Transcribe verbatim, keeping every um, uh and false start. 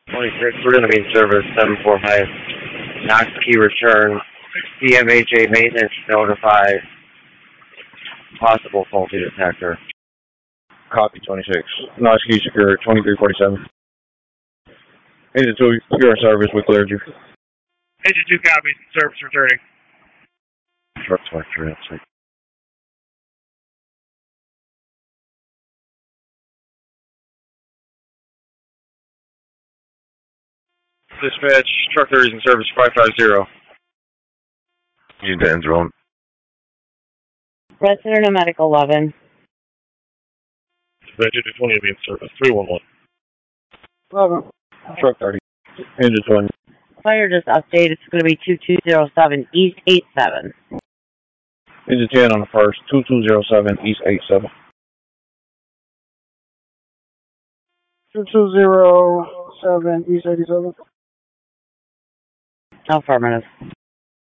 twenty-six, we're going to be in service, seven four five, Knox Key return, D M H A maintenance notify possible faulty detector. Copy, twenty-six. Knox Key secure, twenty-three forty-seven. Engine two, you're in service, we cleared you. Engine two copies, service returning. Truck twenty-three, that's it. Dispatch, truck thirty is in service, five five zero. Engine ten's rolling. Red Center to Medical eleven. Dispatch engine twenty will be in service, three one one. eleven. Truck thirty. Engine twenty. Fire just update, it's going to be two two zero seven East eight seven. Engine ten on the first, two two zero seven East eight seven. two two zero seven East eighty-seven. Affirmative.